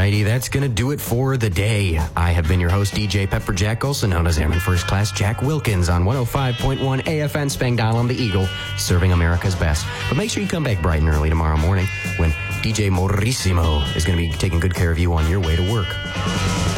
righty, that's going to do it for the day. I have been your host, DJ Pepperjack, also known as Airman First Class Jack Wilkins on 105.1 AFN Spangdahlem, the Eagle, serving America's best. But make sure you come back bright and early tomorrow morning when DJ Morissimo is going to be taking good care of you on your way to work.